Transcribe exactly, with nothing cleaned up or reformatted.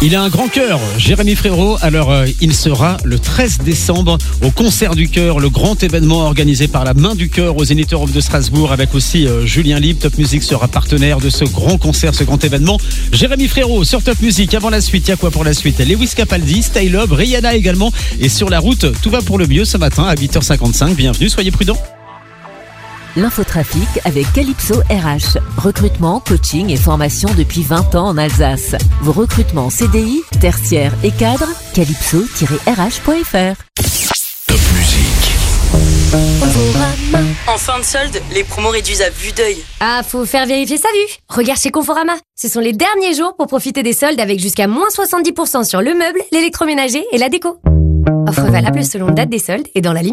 Il a un grand cœur, Jérémy Frérot. Alors, euh, il sera le treize décembre au Concert du Cœur, le grand événement organisé par la Main du Cœur au Zénith Europe de Strasbourg, avec aussi euh, Julien Libre. Top Music sera partenaire de ce grand concert, ce grand événement. Jérémy Frérot sur Top Music. Avant la suite, il y a quoi pour la suite? Lewis Capaldi, Style Up, Rihanna également. Et sur la route, tout va pour le mieux ce matin à huit heures cinquante-cinq. Bienvenue, soyez prudents. L'infotrafic avec Calypso R H. Recrutement, coaching et formation depuis vingt ans en Alsace. Vos recrutements C D I, tertiaires et cadres, calypso tiret r h point f r. Top Music. En fin de solde, les promos réduisent à vue d'œil. Ah, faut faire vérifier sa vue. Regarde chez Conforama. Ce sont les derniers jours pour profiter des soldes avec jusqu'à moins soixante-dix pour cent sur le meuble, l'électroménager et la déco. Offre valable selon date des soldes et dans la limite.